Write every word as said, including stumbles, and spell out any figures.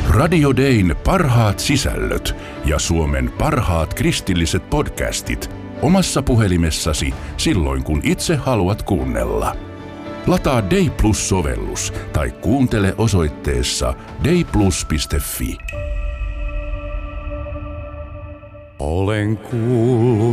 Radio Dayn parhaat sisällöt ja Suomen parhaat kristilliset podcastit omassa puhelimessasi silloin, kun itse haluat kuunnella. Lataa Day Plus-sovellus tai kuuntele osoitteessa dayplus piste fi. Olen kuullut